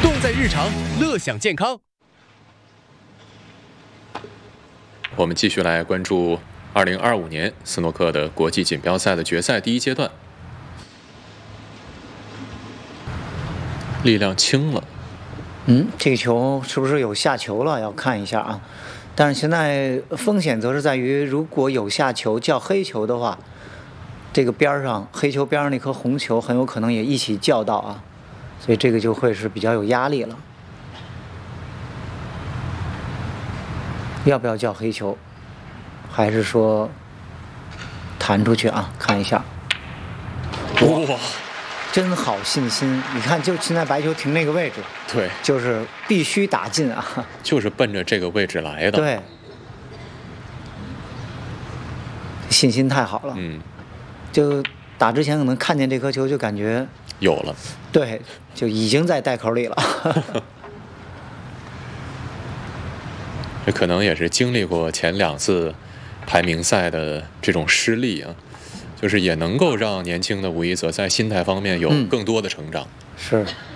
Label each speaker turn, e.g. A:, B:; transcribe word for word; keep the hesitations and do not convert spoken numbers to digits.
A: 动在日常，乐享健康。
B: 我们继续来关注二零二五年斯诺克的国际锦标赛的决赛第一阶段。力量轻了，
C: 嗯，这个球是不是有下球了？要看一下啊。但是现在风险则是在于，如果有下球叫黑球的话，这个边上黑球边上那颗红球很有可能也一起叫到啊，所以这个就会是比较有压力了。要不要叫黑球？还是说弹出去啊？看一下。
B: 哇，
C: 真好信心！你看，就现在白球停那个位置，
B: 对，
C: 就是必须打进啊，
B: 就是奔着这个位置来的。
C: 对，信心太好了。
B: 嗯，
C: 就打之前可能看见这颗球就感觉
B: 有了，
C: 对，就已经在袋口里了。
B: 这可能也是经历过前两次排名赛的这种失利啊，就是也能够让年轻的吴一泽在心态方面有更多的成长。
C: 嗯、是。